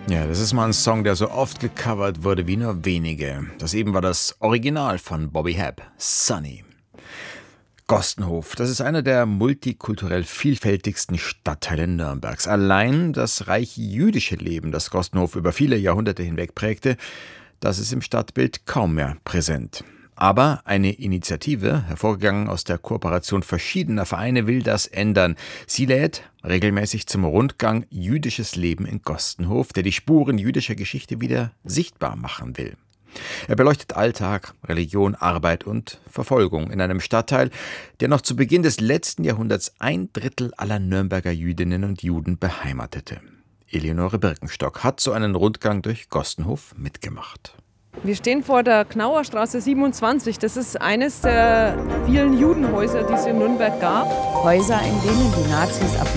Ja, das ist mal ein Song, der so oft gecovert wurde wie nur wenige. Das eben war das Original von Bobby Hebb, Sunny. Gostenhof, das ist einer der multikulturell vielfältigsten Stadtteile Nürnbergs. Allein das reich jüdische Leben, das Gostenhof über viele Jahrhunderte hinweg prägte, das ist im Stadtbild kaum mehr präsent. Aber eine Initiative, hervorgegangen aus der Kooperation verschiedener Vereine, will das ändern. Sie lädt regelmäßig zum Rundgang Jüdisches Leben in Gostenhof, der die Spuren jüdischer Geschichte wieder sichtbar machen will. Er beleuchtet Alltag, Religion, Arbeit und Verfolgung in einem Stadtteil, der noch zu Beginn des letzten Jahrhunderts 1/3 aller Nürnberger Jüdinnen und Juden beheimatete. Eleonore Birkenstock hat so einen Rundgang durch Gostenhof mitgemacht. Wir stehen vor der Knauer Straße 27. Das ist eines der vielen Judenhäuser, die es in Nürnberg gab. Häuser, in denen die Nazis ab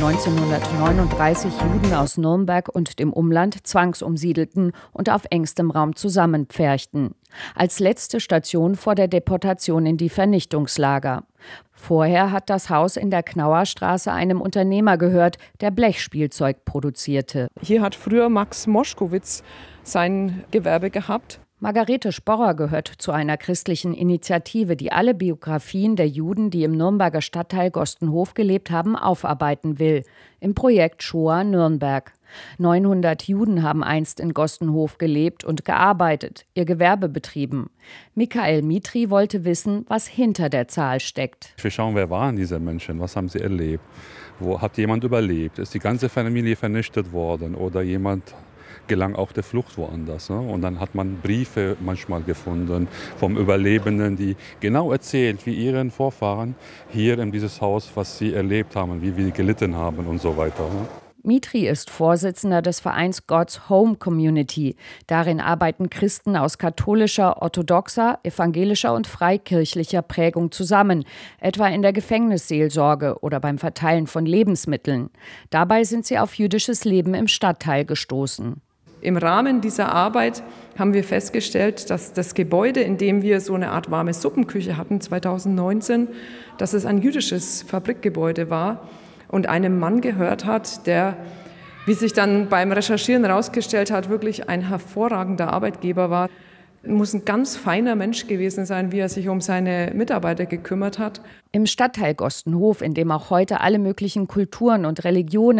1939 Juden aus Nürnberg und dem Umland zwangsumsiedelten und auf engstem Raum zusammenpferchten. Als letzte Station vor der Deportation in die Vernichtungslager. Vorher hat das Haus in der Knauer Straße einem Unternehmer gehört, der Blechspielzeug produzierte. Hier hat früher Max Moschkowitz sein Gewerbe gehabt. Margarete Sporrer gehört zu einer christlichen Initiative, die alle Biografien der Juden, die im Nürnberger Stadtteil Gostenhof gelebt haben, aufarbeiten will. Im Projekt Shoah Nürnberg. 900 Juden haben einst in Gostenhof gelebt und gearbeitet, ihr Gewerbe betrieben. Michael Mitri wollte wissen, was hinter der Zahl steckt. Wir schauen, wer waren diese Menschen, was haben sie erlebt, wo hat jemand überlebt, ist die ganze Familie vernichtet worden oder jemand gelang auch der Flucht woanders. Ne? Und dann hat man Briefe manchmal gefunden vom Überlebenden, die genau erzählt, wie ihren Vorfahren hier in dieses Haus, was sie erlebt haben, wie wir gelitten haben und so weiter. Ne? Mitri ist Vorsitzender des Vereins God's Home Community. Darin arbeiten Christen aus katholischer, orthodoxer, evangelischer und freikirchlicher Prägung zusammen, etwa in der Gefängnisseelsorge oder beim Verteilen von Lebensmitteln. Dabei sind sie auf jüdisches Leben im Stadtteil gestoßen. Im Rahmen dieser Arbeit haben wir festgestellt, dass das Gebäude, in dem wir so eine Art warme Suppenküche hatten 2019, dass es ein jüdisches Fabrikgebäude war und einem Mann gehört hat, der, wie sich dann beim Recherchieren herausgestellt hat, wirklich ein hervorragender Arbeitgeber war. Muss ein ganz feiner Mensch gewesen sein, wie er sich um seine Mitarbeiter gekümmert hat. Im Stadtteil Gostenhof, in dem auch heute alle möglichen Kulturen und Religionen